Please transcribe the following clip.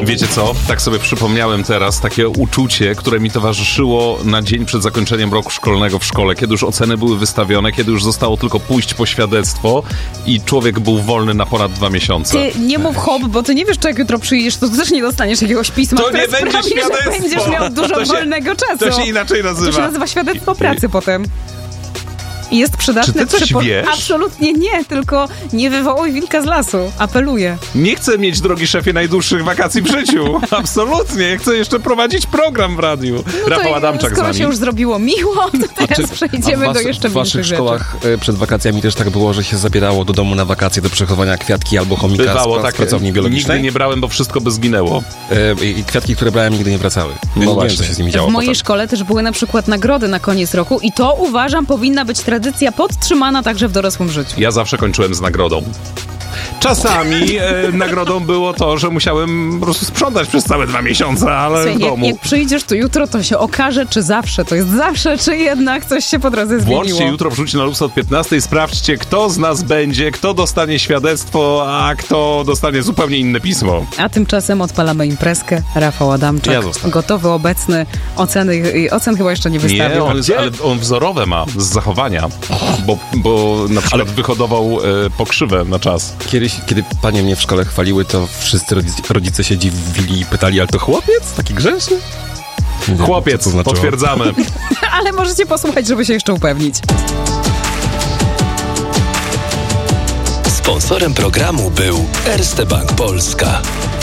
Wiecie co? Tak sobie przypomniałem teraz takie uczucie, które mi towarzyszyło na dzień przed zakończeniem roku szkolnego w szkole, kiedy już oceny były wystawione, kiedy już zostało tylko pójść po świadectwo i człowiek był wolny na ponad 2 miesiące. Ty nie mów hop, bo ty nie wiesz, czy jak jutro przyjdziesz, to też nie dostaniesz jakiegoś pisma, To które nie będzie sprawi, świadectwo. że będziesz miał dużo wolnego czasu. To się inaczej nazywa. To się nazywa świadectwo pracy potem. I jest przydatne. Czy ty coś wiesz? Absolutnie nie, tylko nie wywołuj wilka z lasu. Apeluję. Nie chcę mieć, drogi szefie, najdłuższych wakacji w życiu. Absolutnie. Ja chcę jeszcze prowadzić program w radiu. Rafał Adamczak z skoro nami. się już zrobiło miło, to teraz przejdziemy do jeszcze w waszych większych szkołach przed wakacjami też tak było, że się zabierało do domu na wakacje do przechowania kwiatki albo chomika Bywało z tak. pracowni biologicznej? Nigdy nie brałem, bo wszystko by zginęło. I kwiatki, które brałem, nigdy nie wracały. No Nie wiem, właśnie. co się z nimi rzeczy. działo W mojej potem. szkole też były na przykład nagrody na koniec roku i to uważam powinna być tradycja podtrzymana także w dorosłym życiu. Ja zawsze kończyłem z nagrodą. Czasami nagrodą było to, że musiałem po prostu sprzątać przez całe 2 miesiące, ale Słuchaj, w domu. jak przyjdziesz tu jutro, to się okaże, czy zawsze to jest zawsze, czy jednak coś się po drodze zmieniło. Włączcie jutro, wrzućcie na Lupsa od 15 i sprawdźcie, kto z nas będzie, kto dostanie świadectwo, a kto dostanie zupełnie inne pismo. A tymczasem odpalamy imprezkę. Rafał Adamczak, Ja zostałem. gotowy, obecny. Ocen chyba jeszcze nie wystawił. Nie, ale on wzorowe ma z zachowania, bo na przykład wyhodował pokrzywę na czas. Kiedyś, kiedy panie mnie w szkole chwaliły, to wszyscy rodzice się dziwili i pytali, ale to chłopiec? Taki grzeczny? Nie wiem, Chłopiec, co to znaczyło. potwierdzamy. Ale możecie posłuchać, żeby się jeszcze upewnić. Sponsorem programu był Erste Bank Polska.